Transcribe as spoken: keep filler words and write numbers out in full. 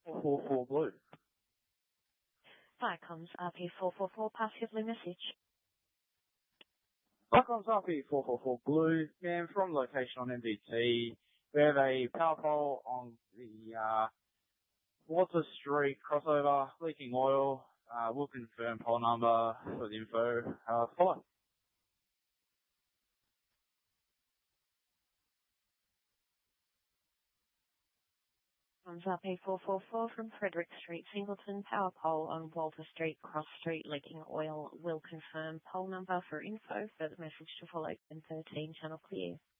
four four four Blue. Viacom's R P four four four, pass your blue message. Viacom's R P four four four Blue, man, from location on M D T. We have a power pole on the uh, Walter Street crossover, leaking oil. Uh, we'll confirm pole number for the info. Uh, follow. R P four four four from Frederick Street, Singleton, power pole on Walter Street, Cross Street, leaking oil. Will confirm pole number for info. Further message to follow. ten thirteen, channel clear.